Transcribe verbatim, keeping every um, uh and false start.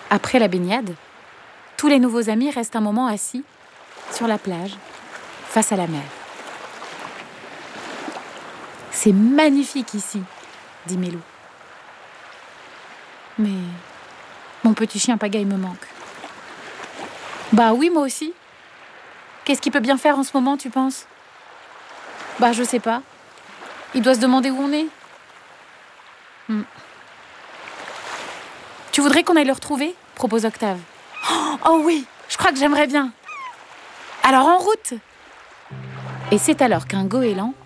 Après la baignade, tous les nouveaux amis restent un moment assis sur la plage, face à la mer. « C'est magnifique ici », dit Mélou. « Mais mon petit chien Pagaille me manque. »« Bah oui, moi aussi. Qu'est-ce qu'il peut bien faire en ce moment, tu penses ? » ?»« Bah je sais pas. Il doit se demander où on est. Hmm. »« Tu voudrais qu'on aille le retrouver ? » propose Octave. « Oh oui, je crois que j'aimerais bien. Alors en route !» Et c'est alors qu'un goéland